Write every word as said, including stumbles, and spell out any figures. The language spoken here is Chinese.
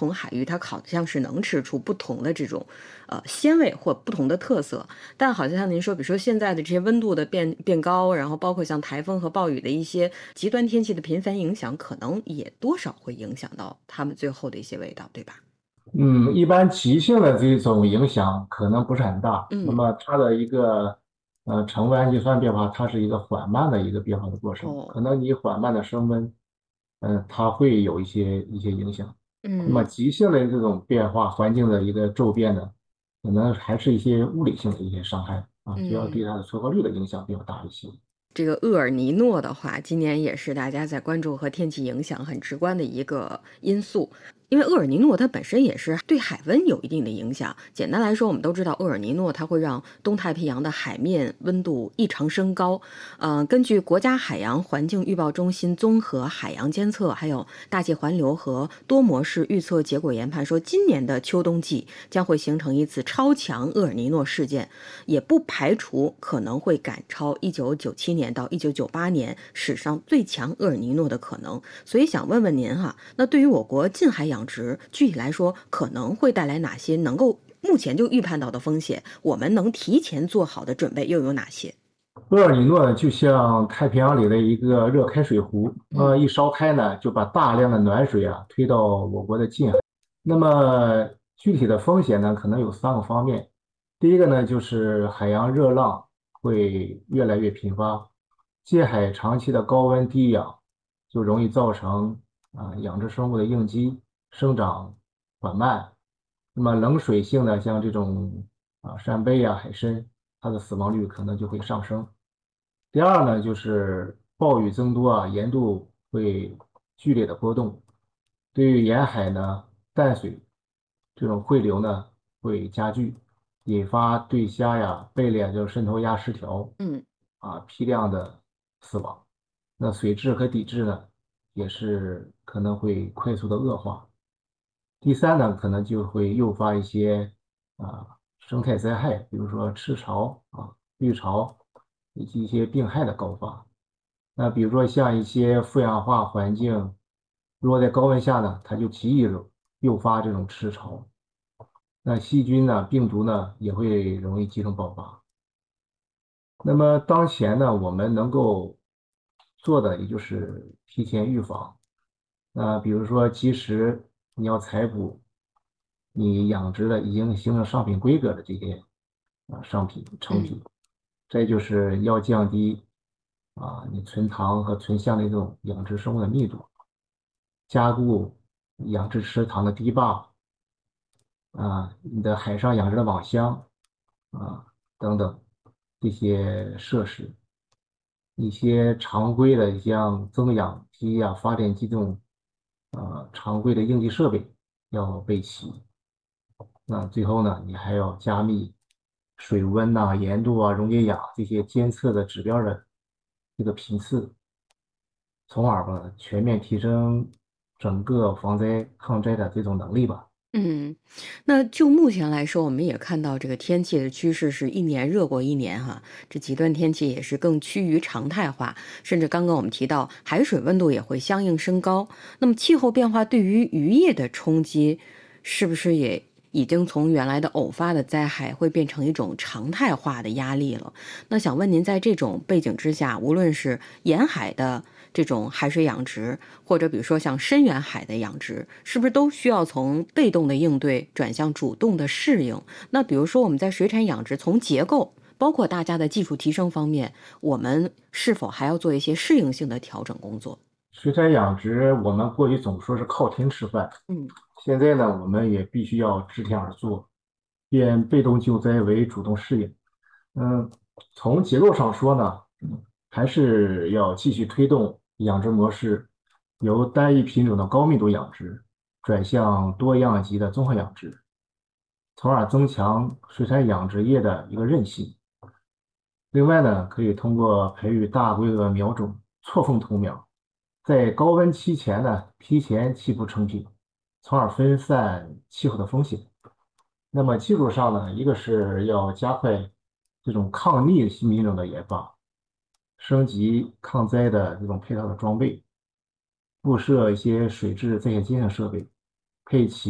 同海域它好像是能吃出不同的这种呃鲜味或不同的特色，但好像像您说，比如说现在的这些温度的变变高，然后包括像台风和暴雨的一些极端天气的频繁影响，可能也多少会影响到它们最后的一些味道，对吧？ 嗯，一般急性的这种影响可能不是很大。那嗯。 么它的一个呃成氨基酸变化，它是一个缓慢的一个变化的过程，可哦。 能你缓慢的升温，嗯、它会有一些一些影响。那么嗯。 急性的这种变化，环境的一个骤变呢，可能还是一些物理性的一些伤害啊，主要对嗯。 它的存活率的影响比较大一些。 这个厄尔尼诺的话，今年也是大家在关注和天气影响很直观的一个因素。因为厄尔尼诺它本身也是对海温有一定的影响。简单来说，我们都知道厄尔尼诺它会让东太平洋的海面温度异常升高。呃，根据国家海洋环境预报中心综合海洋监测，还有大气环流和多模式预测结果研判说，今年的秋冬季将会形成一次超强厄尔尼诺事件，也不排除可能会赶超一九九七年到一九九八年史上最强厄尔尼诺的可能。所以想问问您哈，那对于我国近海养殖，具体来说可能会带来哪些能够目前就预判到的风险？我们能提前做好的准备又有哪些？ 厄尔尼诺呢，就像太平洋里的一个热开水壶， 嗯。 呃，一烧开呢，就把大量的暖水啊推到我国的近海。那么具体的风险呢，可能有三个方面。第一个呢，就是海洋热浪会越来越频发，近海长期的高温低氧，就容易造成啊、养殖生物的应激生长缓慢。那么冷水性的像这种啊扇贝啊海参，它的死亡率可能就会上升。第二呢，就是暴雨增多啊，盐度会剧烈的波动，对于沿海呢淡水这种汇流呢会加剧，引发对虾呀、贝类啊，就是渗透压失调嗯。 啊，批量的死亡。那水质和底质呢，也是可能会快速的恶化。第三呢，可能就会诱发一些啊生态灾害，比如说赤潮啊、绿潮以及一些病害的高发。那比如说像一些负氧化环境，如果在高温下呢，它就极易诱诱发这种赤潮。那细菌呢、病毒呢也会容易集中爆发。那么当前呢，我们能够做的也就是提前预防。那比如说，及时你要采捕你养殖的已经形成商品规格的这些啊商品成嗯。 品，再就是要降低啊你存塘和存箱的这种养殖生物的密度，加固养殖池塘的堤坝啊，你的海上养殖的网箱啊等等这些设施。一些常规的像增氧机啊、发电机这种呃常规的应急设备要备齐。那最后呢，你还要加密水温呐、盐度啊、溶解氧这些监测的指标的这个频次，从而吧全面提升整个防灾抗灾的这种能力吧。 嗯，那就目前来说，我们也看到这个天气的趋势是一年热过一年哈，这极端天气也是更趋于常态化，甚至刚刚我们提到海水温度也会相应升高。那么气候变化对于渔业的冲击，是不是也已经从原来的偶发的灾害，会变成一种常态化的压力了？那想问您，在这种背景之下，无论是沿海的这种海水养殖，或者比如说像深远海的养殖，是不是都需要从被动的应对转向主动的适应？那比如说我们在水产养殖，从结构，包括大家的技术提升方面，我们是否还要做一些适应性的调整工作？ 水产养殖，我们过去总说是靠天吃饭， 嗯。 现在呢，我们也必须要知天而作，变被动救灾为主动适应。嗯，从结构上说呢，还是要继续推动养殖模式由单一品种的高密度养殖转向多样级的综合养殖，从而增强水产养殖业的一个韧性。另外呢，可以通过培育大规模苗种、错峰投苗，在高温期前呢，提前起步成品，从而分散气候的风险。那么技术上呢，一个是要加快这种抗逆新品种的研发，升级抗灾的这种配套的装备，布设一些水质在线监测设备，配齐。